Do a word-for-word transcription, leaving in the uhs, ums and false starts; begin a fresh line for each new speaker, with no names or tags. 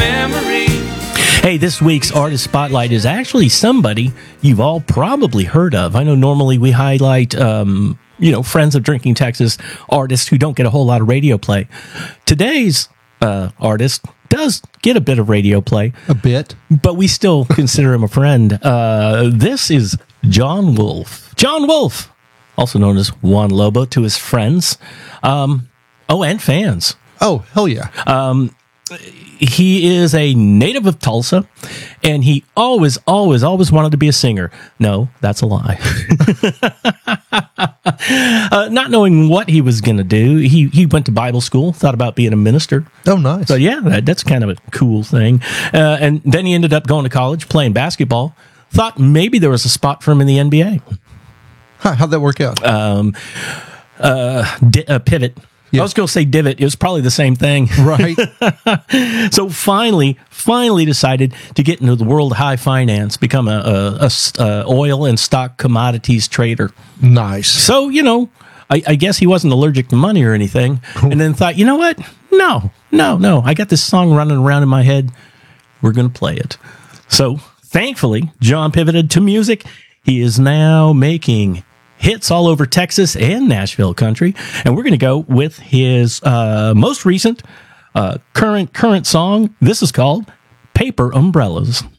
memory.
Hey, this week's Artist Spotlight is actually somebody you've all probably heard of. I know normally we highlight, um, you know, Friends of Drinking Texas artists who don't get a whole lot of radio play. Today's uh, artist does get a bit of radio play.
A bit.
But we still consider him a friend. Uh, this is John Wolf. John Wolf, also known as Juan Lobo to his friends. Um, oh, and fans.
Oh, hell yeah.
Um, he is a native of Tulsa, and he always, always, always wanted to be a singer. No, that's a lie. uh, not knowing what he was going to do, he he went to Bible school, thought about being a minister.
Oh, nice.
So, yeah, that, that's kind of a cool thing. Uh, and then he ended up going to college, playing basketball. Thought maybe there was a spot for him in the N B A.
Huh, how'd that work out?
Um, uh, di- uh, pivot. Yeah. I was going to say divot. It was probably the same thing.
Right.
So finally, finally decided to get into the world of high finance, become a, a, a, a oil and stock commodities trader.
Nice.
So, you know, I, I guess he wasn't allergic to money or anything. And then thought, you know what? No, no, no. I got this song running around in my head. We're going to play it. So thankfully, John pivoted to music. He is now making hits all over Texas and Nashville country, and we're going to go with his uh, most recent uh, current current song. This is called Paper Umbrellas.